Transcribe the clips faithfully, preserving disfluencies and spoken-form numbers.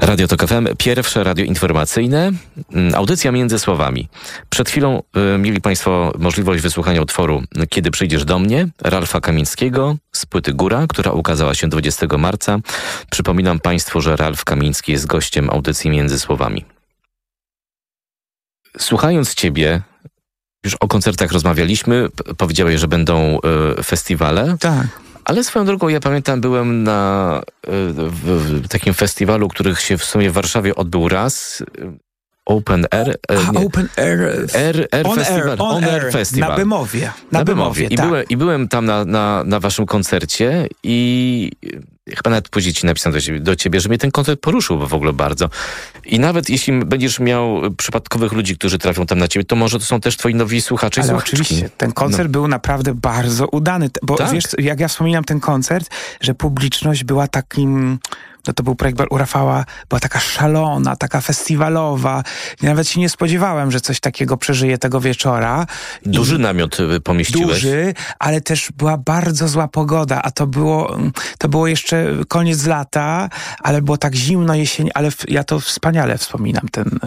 Radio Tok F M, pierwsze radio informacyjne, audycja między słowami. Przed chwilą y, mieli Państwo możliwość wysłuchania utworu Kiedy przyjdziesz do mnie, Ralfa Kamińskiego z płyty Góra, która ukazała się dwudziestego marca. Przypominam Państwu, że Ralf Kamiński jest gościem audycji między słowami. Słuchając Ciebie, już o koncertach rozmawialiśmy, p- powiedziałeś, że będą y, festiwale. Tak. Ale swoją drogą, ja pamiętam, byłem na w, w takim festiwalu, który się w sumie w Warszawie odbył raz. Open Air. A, nie, Open Air. Air, Air on Festival. Air, on on Air Air Festival. Na Bemowie. Na, na Bemowie, Bemowie. I, tak. byłem, I byłem tam na, na, na waszym koncercie i chyba nawet później ci napisałem do ciebie, do ciebie, że mnie ten koncert poruszył w ogóle bardzo. I nawet jeśli będziesz miał przypadkowych ludzi, którzy trafią tam na ciebie, to może to są też twoi nowi słuchacze i Ale słuchaczki. oczywiście, ten koncert no. był naprawdę bardzo udany, bo tak. wiesz, jak ja wspominam ten koncert, że publiczność była takim... No to był projekt u Rafała, była taka szalona, taka festiwalowa. Ja nawet się nie spodziewałem, że coś takiego przeżyje tego wieczora. Duży I namiot pomieściłeś. Duży, ale też była bardzo zła pogoda, a to było, to było jeszcze koniec lata, ale było tak zimno jesień, ale ja to wspaniale wspominam, ten...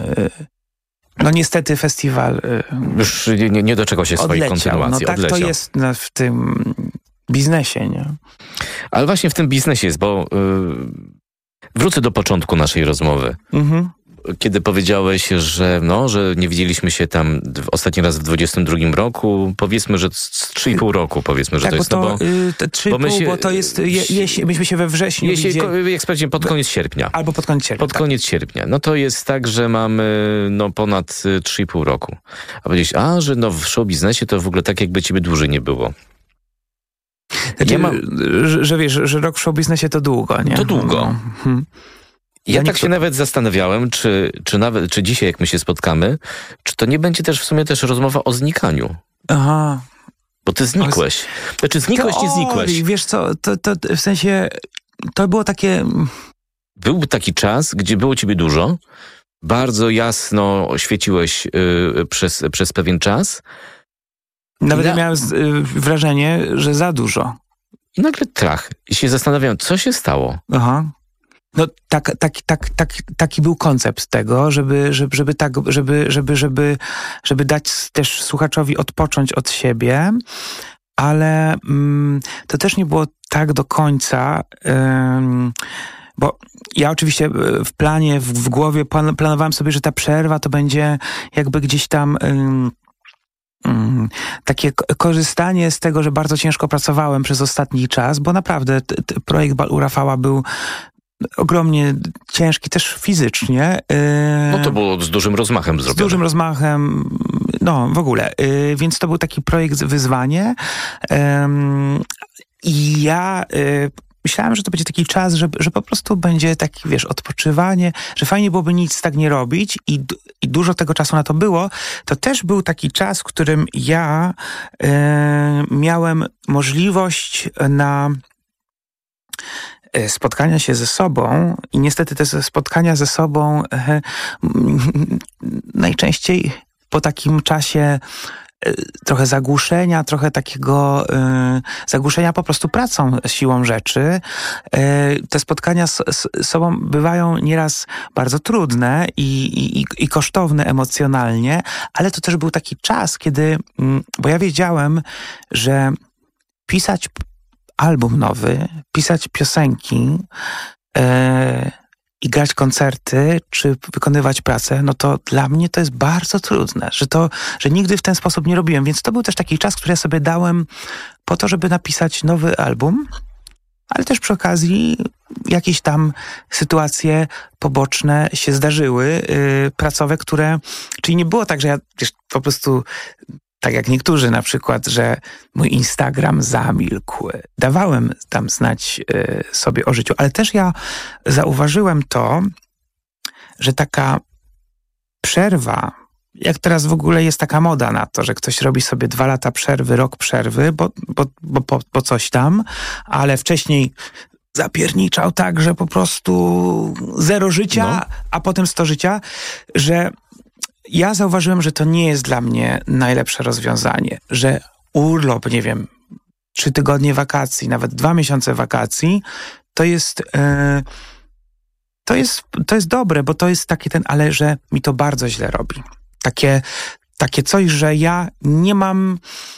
No niestety festiwal... Już nie, nie doczekał się swojej kontynuacji. No tak odleciał. to jest no, w tym biznesie, nie? Ale właśnie w tym biznesie jest, bo yy, wrócę do początku naszej rozmowy. Mhm. Kiedy powiedziałeś, że no, że nie widzieliśmy się tam w, ostatni raz w dwudziestym drugim roku, powiedzmy, że z trzy i pół roku, powiedzmy, że tak, to jest, bo to, no bo... y, te trzy i pół, się, bo to jest, je, jesie, myśmy się we wrześniu jesie, widzieli. Jak sprawdziłem, pod koniec sierpnia. Albo pod koniec sierpnia. Pod koniec sierpnia. No to jest tak, że mamy no ponad trzy i pół roku. A powiedzieć, a, że no w show biznesie to w ogóle tak, jakby ciebie dłużej nie było. Znaczy, ja mam... że, że wiesz, że rok w show biznesie to długo, nie? To długo. No. Hmm. Ja, Ja tak nie... się nawet zastanawiałem, czy, czy nawet, czy dzisiaj, jak my się spotkamy, czy to nie będzie też w sumie też rozmowa o znikaniu. Aha. Bo ty znikłeś. Znaczy znikłeś, nie znikłeś. Wiesz co, to, to w sensie, to było takie... Był taki czas, gdzie było ciebie dużo, bardzo jasno świeciłeś yy, przez, przez pewien czas. Nawet na... miałem y, wrażenie, że za dużo. I nagle trach. I się zastanawiałem, co się stało. Aha. No tak, tak, tak, tak, taki był koncept tego, żeby, żeby, żeby tak, żeby, żeby, żeby, żeby dać też słuchaczowi odpocząć od siebie, ale mm, to też nie było tak do końca, ym, bo ja oczywiście w planie, w, w głowie plan, planowałem sobie, że ta przerwa to będzie jakby gdzieś tam... Ym, Mm, takie k- korzystanie z tego, że bardzo ciężko pracowałem przez ostatni czas, bo naprawdę t- t- projekt Bal u Rafała był ogromnie ciężki też fizycznie. Yy, No to było z dużym rozmachem zrobione. Z dużym rozmachem, no w ogóle. Yy, więc to był taki projekt wyzwanie. Yy, I ja... Yy, Myślałem, że to będzie taki czas, że, że po prostu będzie taki, wiesz, odpoczywanie, że fajnie byłoby nic tak nie robić i, i dużo tego czasu na to było. To też był taki czas, w którym ja e, miałem możliwość na spotkania się ze sobą i niestety te spotkania ze sobą e, najczęściej po takim czasie trochę zagłuszenia, trochę takiego y, zagłuszenia po prostu pracą, siłą rzeczy. Y, te spotkania z, z sobą bywają nieraz bardzo trudne i, i, i kosztowne emocjonalnie, ale to też był taki czas, kiedy, y, bo ja wiedziałem, że pisać album nowy, pisać piosenki, y, i grać koncerty, czy wykonywać pracę, no to dla mnie to jest bardzo trudne, że to, że nigdy w ten sposób nie robiłem, więc to był też taki czas, który ja sobie dałem po to, żeby napisać nowy album, ale też przy okazji jakieś tam sytuacje poboczne się zdarzyły, yy, pracowe, które, czyli nie było tak, że ja wiesz, po prostu tak jak niektórzy na przykład, że mój Instagram zamilkł. Dawałem tam znać y, sobie o życiu, ale też ja zauważyłem to, że taka przerwa, jak teraz w ogóle jest taka moda na to, że ktoś robi sobie dwa lata przerwy, rok przerwy, bo, bo, bo, bo, bo coś tam, ale wcześniej zapierniczał tak, że po prostu zero życia, no. A potem sto życia, że ja zauważyłem, że to nie jest dla mnie najlepsze rozwiązanie, że urlop, nie wiem, trzy tygodnie wakacji, nawet dwa miesiące wakacji, to jest, yy, to jest, to jest dobre, bo to jest taki ten, ale że mi to bardzo źle robi. Takie, takie coś, że ja nie mam,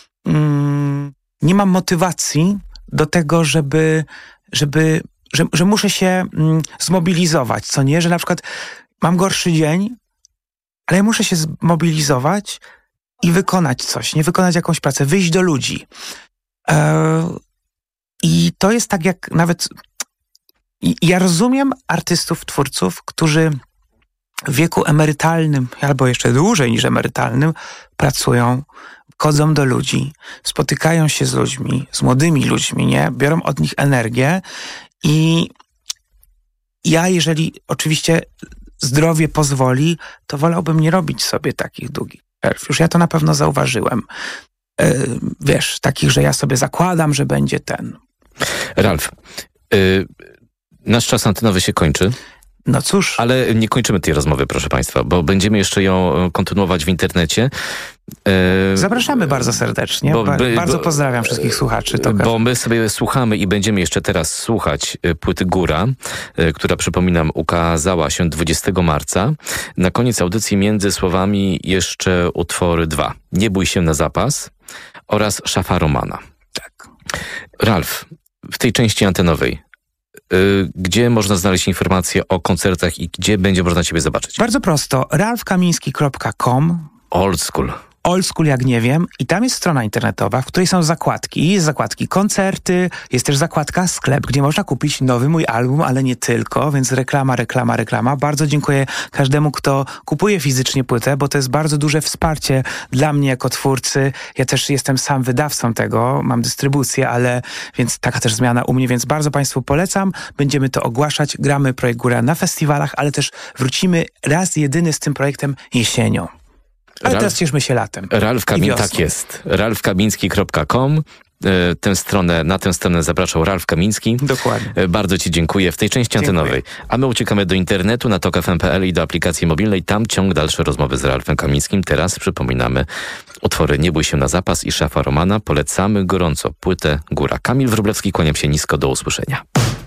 mm, nie mam motywacji do tego, żeby, żeby, że, że muszę się mm, zmobilizować, co nie? Że na przykład mam gorszy dzień, ale ja muszę się zmobilizować i wykonać coś, nie wykonać jakąś pracę, wyjść do ludzi. Eee, I to jest tak jak nawet... I ja rozumiem artystów, twórców, którzy w wieku emerytalnym, albo jeszcze dłużej niż emerytalnym, pracują, chodzą do ludzi, spotykają się z ludźmi, z młodymi ludźmi, nie? Biorą od nich energię i ja, jeżeli oczywiście zdrowie pozwoli, to wolałbym nie robić sobie takich długich przerw. Już ja to na pewno zauważyłem. Yy, wiesz, takich, że ja sobie zakładam, że będzie ten. Ralf, yy, nasz czas antenowy się kończy. No cóż. Ale nie kończymy tej rozmowy, proszę państwa, bo będziemy jeszcze ją kontynuować w internecie. E, Zapraszamy bardzo serdecznie. Bo, ba, bardzo bo, pozdrawiam wszystkich słuchaczy. To bo my sobie słuchamy i będziemy jeszcze teraz słuchać płyty Góra, która, przypominam, ukazała się dwudziestego marca. Na koniec audycji między słowami jeszcze utwory dwa. Nie bój się na zapas oraz Szafa Romana. Tak. Ralf, w tej części antenowej gdzie można znaleźć informacje o koncertach i gdzie będzie można ciebie zobaczyć? Bardzo prosto. ralf kamiński kropka com. Old school. Old school, jak nie wiem. I tam jest strona internetowa, w której są zakładki. Jest zakładki koncerty, jest też zakładka sklep, gdzie można kupić nowy mój album, ale nie tylko, więc reklama, reklama, reklama. Bardzo dziękuję każdemu, kto kupuje fizycznie płytę, bo to jest bardzo duże wsparcie dla mnie jako twórcy. Ja też jestem sam wydawcą tego, mam dystrybucję, ale więc taka też zmiana u mnie, więc bardzo Państwu polecam. Będziemy to ogłaszać, gramy projekt Góra na festiwalach, ale też wrócimy raz jedyny z tym projektem jesienią. Ale Ralf, teraz cieszmy się latem. Ralf Kamiński, tak jest. ralf kamiński kropka com. Tę stronę, na tę stronę zapraszał Ralf Kamiński. Dokładnie. Bardzo ci dziękuję w tej części dziękuję. antenowej. A my uciekamy do internetu, na tok f m kropka p l i do aplikacji mobilnej. Tam ciąg dalszy rozmowy z Ralfem Kamińskim. Teraz przypominamy utwory Nie bój się na zapas i Szafa Romana. Polecamy gorąco płytę Góra. Kamil Wróblewski, kłaniam się nisko, do usłyszenia.